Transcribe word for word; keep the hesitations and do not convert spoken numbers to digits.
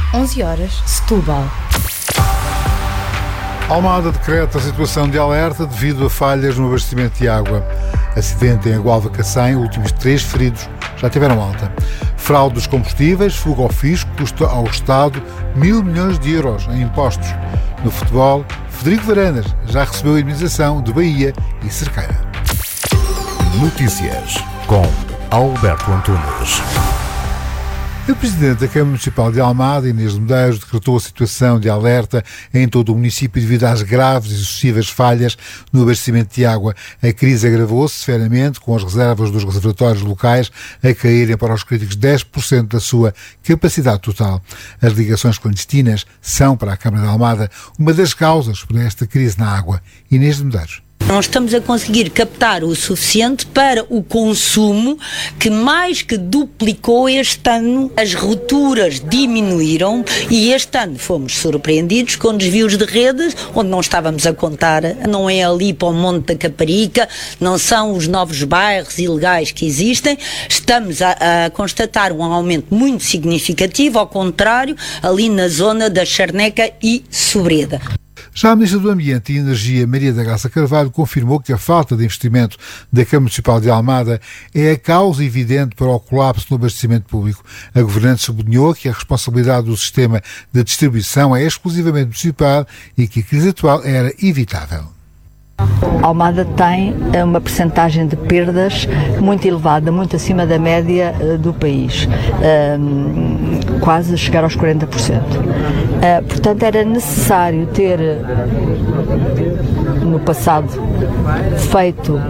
onze horas, Setúbal. Almada decreta a situação de alerta devido a falhas no abastecimento de água. Acidente em Agualva Cacém, últimos três feridos já tiveram alta. Fraude dos combustíveis, fuga ao fisco, custa ao Estado mil milhões de euros em impostos. No futebol, Frederico Varandas já recebeu a indemnização de Bahia e Cerqueira. Notícias com Alberto Antunes. O Presidente da Câmara Municipal de Almada, Inês de Medeiros, decretou a situação de alerta em todo o município devido às graves e sucessivas falhas no abastecimento de água. A crise agravou-se severamente, com as reservas dos reservatórios locais a caírem para os críticos dez por cento da sua capacidade total. As ligações clandestinas são, para a Câmara de Almada, uma das causas para esta crise na água. Inês de Medeiros. Não estamos a conseguir captar o suficiente para o consumo, que mais que duplicou este ano. As rupturas diminuíram e este ano fomos surpreendidos com desvios de redes onde não estávamos a contar. Não é ali para o Monte da Caparica, não são os novos bairros ilegais que existem. Estamos a, a constatar um aumento muito significativo, ao contrário, ali na zona da Charneca e Sobreda. Já a Ministra do Ambiente e Energia, Maria da Graça Carvalho, confirmou que a falta de investimento da Câmara Municipal de Almada é a causa evidente para o colapso no abastecimento público. A governante sublinhou que a responsabilidade do sistema de distribuição é exclusivamente municipal e que a crise atual era evitável. Almada tem uma percentagem de perdas muito elevada, muito acima da média do país, um, quase a chegar aos quarenta por cento. Uh, portanto, era necessário ter, no passado, feito